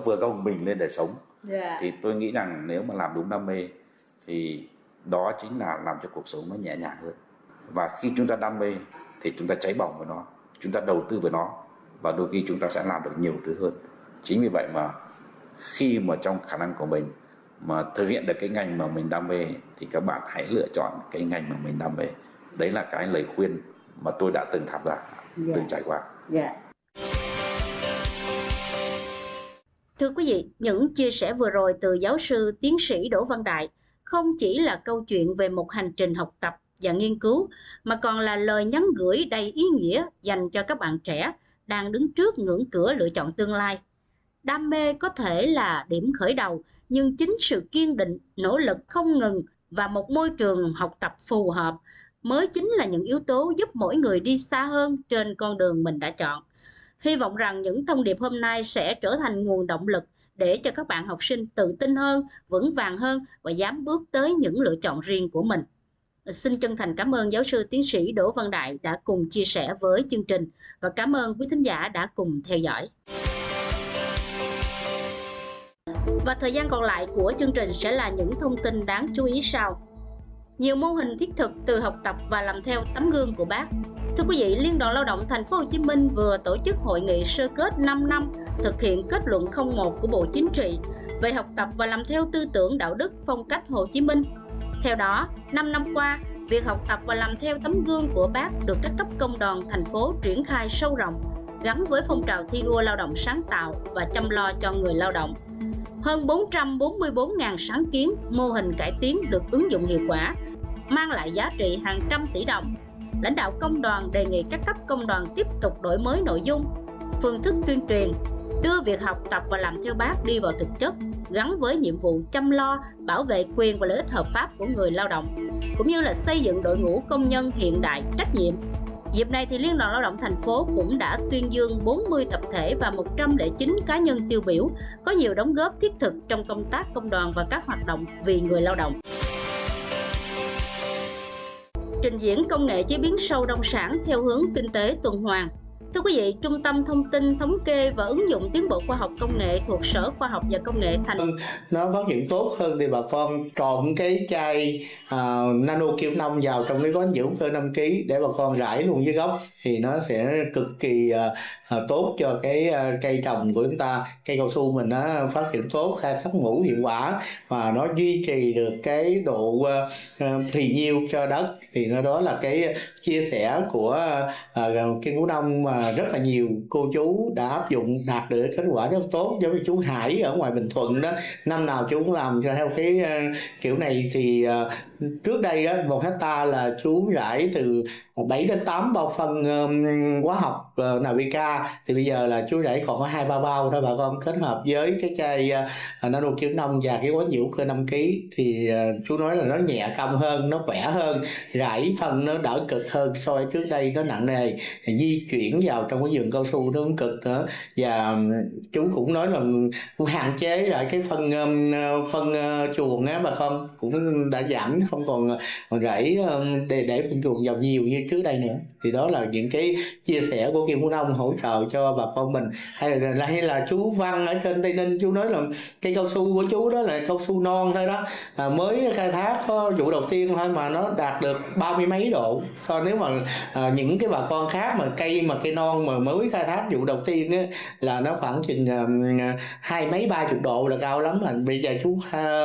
vừa gồng mình lên để sống. Thì tôi nghĩ rằng nếu mà làm đúng đam mê thì đó chính là làm cho cuộc sống nó nhẹ nhàng hơn. Và khi chúng ta đam mê thì chúng ta cháy bỏng với nó, chúng ta đầu tư vào nó, và đôi khi chúng ta sẽ làm được nhiều thứ hơn. Chính vì vậy mà khi mà trong khả năng của mình mà thực hiện được cái ngành mà mình đam mê thì các bạn hãy lựa chọn cái ngành mà mình đam mê. Đấy là cái lời khuyên mà tôi đã từng tham gia, từng trải qua. Thưa quý vị, những chia sẻ vừa rồi từ giáo sư tiến sĩ Đỗ Văn Đại không chỉ là câu chuyện về một hành trình học tập và nghiên cứu, mà còn là lời nhắn gửi đầy ý nghĩa dành cho các bạn trẻ đang đứng trước ngưỡng cửa lựa chọn tương lai. Đam mê có thể là điểm khởi đầu, nhưng chính sự kiên định, nỗ lực không ngừng và một môi trường học tập phù hợp mới chính là những yếu tố giúp mỗi người đi xa hơn trên con đường mình đã chọn. Hy vọng rằng những thông điệp hôm nay sẽ trở thành nguồn động lực để cho các bạn học sinh tự tin hơn, vững vàng hơn và dám bước tới những lựa chọn riêng của mình. Xin chân thành cảm ơn giáo sư tiến sĩ Đỗ Văn Đại đã cùng chia sẻ với chương trình, và cảm ơn quý thính giả đã cùng theo dõi. Và thời gian còn lại của chương trình sẽ là những thông tin đáng chú ý sau. Nhiều mô hình thiết thực từ học tập và làm theo tấm gương của Bác. Thưa quý vị, Liên đoàn Lao động Thành phố Hồ Chí Minh vừa tổ chức hội nghị sơ kết 5 năm thực hiện kết luận 01 của Bộ Chính trị về học tập và làm theo tư tưởng đạo đức phong cách Hồ Chí Minh. Theo đó, 5 năm qua, việc học tập và làm theo tấm gương của Bác được các cấp công đoàn thành phố triển khai sâu rộng, gắn với phong trào thi đua lao động sáng tạo và chăm lo cho người lao động. Hơn 444.000 sáng kiến, mô hình cải tiến được ứng dụng hiệu quả, mang lại giá trị hàng trăm tỷ đồng. Lãnh đạo công đoàn đề nghị các cấp công đoàn tiếp tục đổi mới nội dung, phương thức tuyên truyền, đưa việc học tập và làm theo Bác đi vào thực chất, gắn với nhiệm vụ chăm lo, bảo vệ quyền và lợi ích hợp pháp của người lao động, cũng như là xây dựng đội ngũ công nhân hiện đại, trách nhiệm. Dịp này thì Liên đoàn Lao động thành phố cũng đã tuyên dương 40 tập thể và 109 cá nhân tiêu biểu có nhiều đóng góp thiết thực trong công tác công đoàn và các hoạt động vì người lao động. Trình diễn công nghệ chế biến sâu nông sản theo hướng kinh tế tuần hoàn. Thưa quý vị, Trung tâm Thông tin Thống kê và Ứng dụng Tiến bộ Khoa học Công nghệ thuộc Sở Khoa học và Công nghệ Thành nó phát hiện tốt hơn thì bà con trộn cái chai nano kim nông vào trong cái gói hữu cơ 5 kg để bà con rải luôn dưới gốc, thì nó sẽ cực kỳ tốt cho cái cây trồng của chúng ta. Cây cao su mình nó phát triển tốt, khai thác mũ hiệu quả và nó duy trì được cái độ phì nhiêu cho đất. Thì nó đó là cái chia sẻ của Kim Phú Nông mà rất là nhiều cô chú đã áp dụng, đạt được kết quả rất tốt. Giống như chú Hải ở ngoài Bình Thuận đó, năm nào chú cũng làm theo cái kiểu này. Thì trước đây đó 1 hectare là chú rải từ 7 đến 8 bao phân hóa học Navica, thì bây giờ là chú rải còn có 2-3 bao thôi bà con. Kết hợp với cái chai nano kim nông và cái gói hữu cơ 5 kg thì chú nói là nó nhẹ công hơn, nó khỏe hơn, rải phân nó đỡ cực hơn so với trước đây nó nặng nề, di chuyển vào trong cái vườn cao su nó cũng cực nữa. Và chú cũng nói là cũng hạn chế lại cái phân chuồng á bà con, cũng đã giảm, không còn rải để phân chuồng vào nhiều như trước đây nữa. Thì đó là những cái chia sẻ của Kim Phú Nông hỗ trợ cho bà con mình. Hay là chú Văn ở trên Tây Ninh, chú nói là cây cao su của chú đó là cao su non thôi đó, mới khai thác có vụ đầu tiên thôi mà nó đạt được 30 mấy độ. Nếu mà những cái bà con khác mà cây non mà mới khai thác vụ đầu tiên á, là nó khoảng chừng 20 mấy 30 độ là cao lắm. Mà bây giờ chú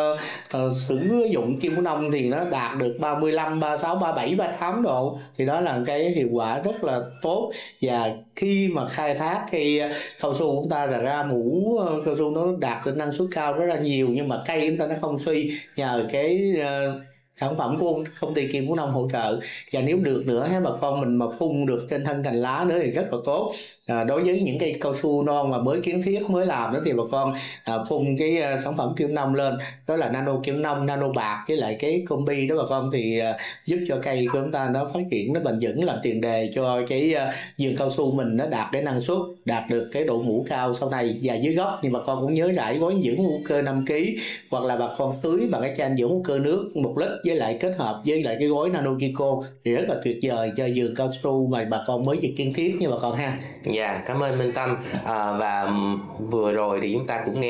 sử dụng Kim Phú Nông thì nó đạt được 35, 36, 37, 38 độ. Thì đó là cái hiệu quả rất là tốt. Và khi mà khai thác cây cao su của chúng ta là ra mũ cao su nó đạt được năng suất cao rất là nhiều, nhưng mà cây chúng ta nó không suy nhờ cái sản phẩm của công ty Kim Phú Nông hỗ trợ. Và nếu được nữa bà con mình mà phun được trên thân cành lá nữa thì rất là tốt. Đối với những cây cao su non mà mới kiến thiết mới làm đó thì bà con phun cái sản phẩm Kim Nông lên, đó là nano Kim Nông, nano bạc với lại cái combi đó bà con, thì giúp cho cây của chúng ta nó phát triển, nó bền vững, làm tiền đề cho cái vườn cao su mình nó đạt cái năng suất, đạt được cái độ mũ cao sau này. Và dưới gốc thì bà con cũng nhớ rải gói dưỡng hữu cơ 5 kg, hoặc là bà con tưới bằng cái chai dưỡng hữu cơ nước 1 lít với lại kết hợp với lại cái gói nano Kiko thì rất là tuyệt vời cho vườn cao su mà bà con mới vừa kiến thiết nha bà con ha. Dạ, cảm ơn Minh Tâm. Và vừa rồi thì chúng ta cũng nghe